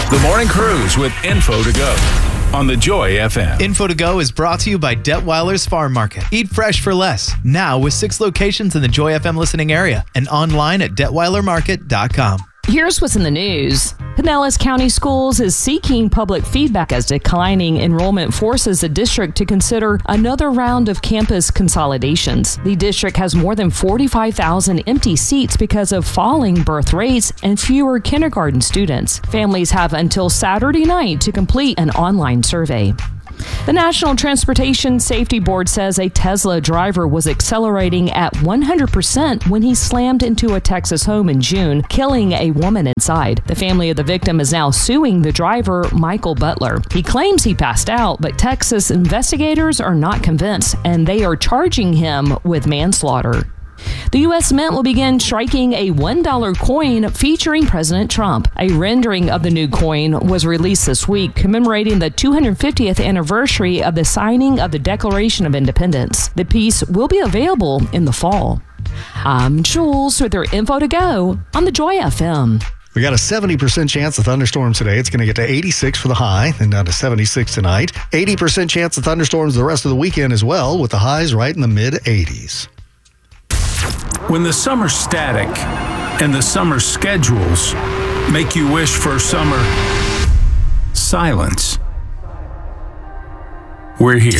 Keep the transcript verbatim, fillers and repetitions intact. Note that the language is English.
The Morning Cruise with Info to Go on the Joy F M. Info to Go is brought to you by Detweiler's Farm Market. Eat fresh for less. Now with six locations in the Joy F M listening area and online at detweiler market dot com. Here's what's in the news. Pinellas County Schools is seeking public feedback as declining enrollment forces the district to consider another round of campus consolidations. The district has more than forty-five thousand empty seats because of falling birth rates and fewer kindergarten students. Families have until Saturday night to complete an online survey. The National Transportation Safety Board says a Tesla driver was accelerating at one hundred percent when he slammed into a Texas home in June, killing a woman inside. The family of the victim is now suing the driver, Michael Butler. He claims he passed out, but Texas investigators are not convinced, and they are charging him with manslaughter. The U S Mint will begin striking a one dollar coin featuring President Trump. A rendering of the new coin was released this week, commemorating the two hundred fiftieth anniversary of the signing of the Declaration of Independence. The piece will be available in the fall. I'm Jules with your Info to Go on the Joy F M. We got a seventy percent chance of thunderstorms today. It's going to get to eighty-six for the high and down to seventy-six tonight. eighty percent chance of thunderstorms the rest of the weekend as well, with the highs right in the mid eighties. When the summer static and the summer schedules make you wish for summer silence, we're here.